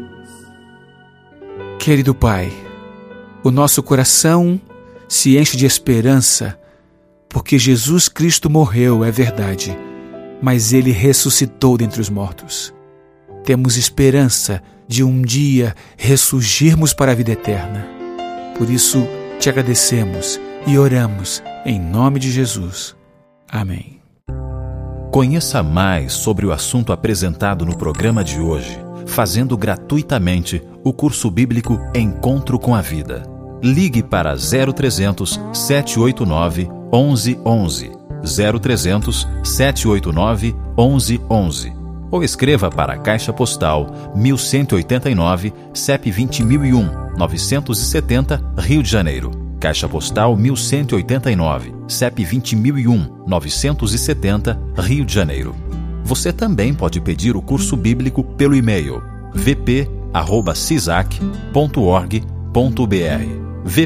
Querido Pai, o nosso coração se enche de esperança, porque Jesus Cristo morreu, é verdade, mas Ele ressuscitou dentre os mortos. Temos esperança de um dia ressurgirmos para a vida eterna. Por isso, te agradecemos e oramos em nome de Jesus. Amém. Conheça mais sobre o assunto apresentado no programa de hoje, fazendo gratuitamente o curso bíblico Encontro com a Vida. Ligue para 0300 789 1111, 0300 789 1111, ou escreva para a Caixa Postal 1189, CEP 20001, 970, Rio de Janeiro. Caixa Postal 1189, CEP 20001, 970, Rio de Janeiro. Você também pode pedir o curso bíblico pelo e-mail vp@cisac.org.br.